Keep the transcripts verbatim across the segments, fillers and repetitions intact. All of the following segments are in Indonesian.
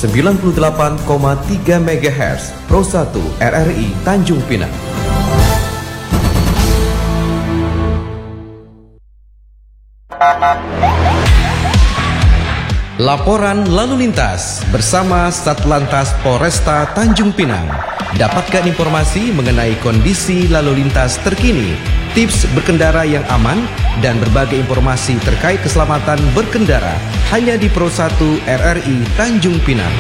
sembilan puluh delapan koma tiga megahertz Pro satu R R I Tanjung Pinang. Laporan lalu lintas bersama Satlantas Polresta Tanjung Pinang. Dapatkan informasi mengenai kondisi lalu lintas terkini, tips berkendara yang aman, dan berbagai informasi terkait keselamatan berkendara hanya di Pro satu R R I Tanjung Pinang.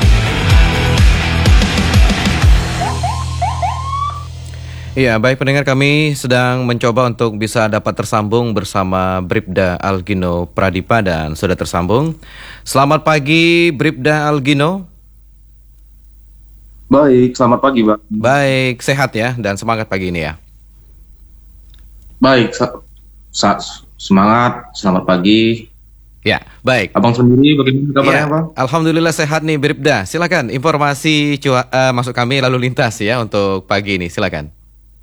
Ya, baik pendengar, kami sedang mencoba untuk bisa dapat tersambung bersama Bribda Algino Pradipa dan sudah tersambung. Selamat pagi Bribda Algino. Baik, selamat pagi Bang. Baik, sehat ya dan semangat pagi ini ya. Baik, sa- sa- semangat, selamat pagi. Ya, baik. Abang sendiri bagaimana kabarnya Ya, Bang? Alhamdulillah sehat nih Bribda. Silakan informasi cua, uh, masuk kami lalu lintas ya untuk pagi ini, silakan.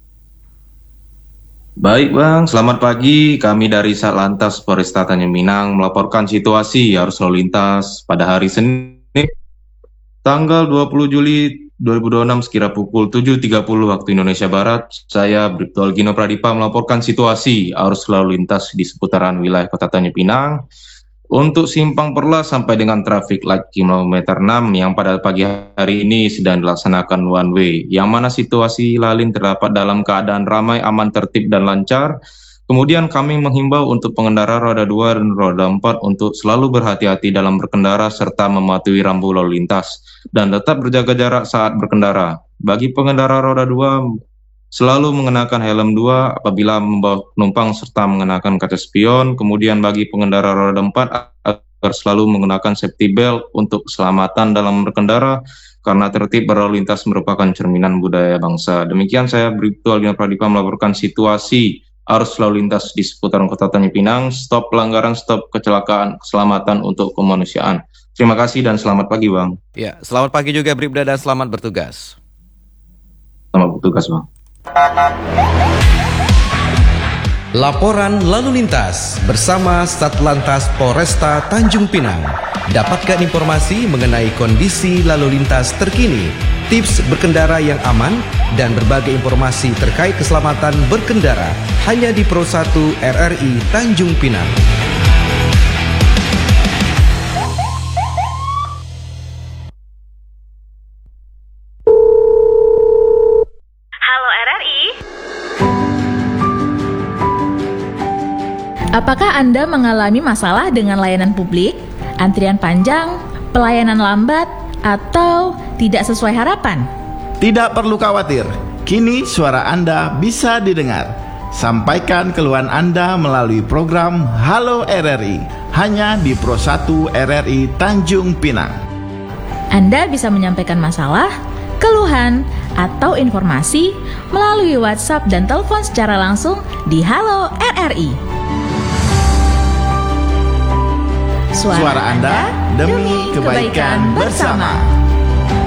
Baik Bang, selamat pagi. Kami dari Satlantas Polresta Tanjung Pinang melaporkan situasi arus lalu lintas pada hari Senin, tanggal dua puluh Juli dua ribu dua puluh enam sekira pukul tujuh tiga puluh waktu Indonesia Barat. Saya Bribda Algino Pradipa melaporkan situasi arus lalu lintas di seputaran wilayah Kota Tanjung Pinang. Untuk simpang Perlas sampai dengan traffic light kilometer enam yang pada pagi hari ini sedang dilaksanakan one way, yang mana situasi lalin terdapat dalam keadaan ramai, aman, tertib, dan lancar. Kemudian kami menghimbau untuk pengendara roda dua dan roda empat untuk selalu berhati-hati dalam berkendara serta mematuhi rambu lalu lintas dan tetap berjaga jarak saat berkendara. Bagi pengendara roda dua, selalu mengenakan helm dua apabila membawa penumpang serta mengenakan kaca spion. Kemudian bagi pengendara roda empat agar selalu menggunakan safety belt untuk keselamatan dalam berkendara, karena tertib berlalu lintas merupakan cerminan budaya bangsa. Demikian saya Bribda Algino Pradipa melaporkan situasi arus lalu lintas di seputaran Kota Tanjung Pinang. Stop pelanggaran, stop kecelakaan, keselamatan untuk kemanusiaan. Terima kasih dan selamat pagi Bang. Ya, selamat pagi juga Bribda dan selamat bertugas. Selamat bertugas Bang. Laporan lalu lintas bersama Satlantas Polresta Tanjung Pinang. Dapatkan informasi mengenai kondisi lalu lintas terkini, tips berkendara yang aman, dan berbagai informasi terkait keselamatan berkendara hanya di Pro satu R R I Tanjung Pinang. Apakah Anda mengalami masalah dengan layanan publik, antrian panjang, pelayanan lambat, atau tidak sesuai harapan? Tidak perlu khawatir, kini suara Anda bisa didengar. Sampaikan keluhan Anda melalui program Halo R R I, hanya di Pro satu R R I Tanjung Pinang. Anda bisa menyampaikan masalah, keluhan, atau informasi melalui WhatsApp dan telepon secara langsung di Halo R R I. Suara, Suara Anda demi kebaikan bersama.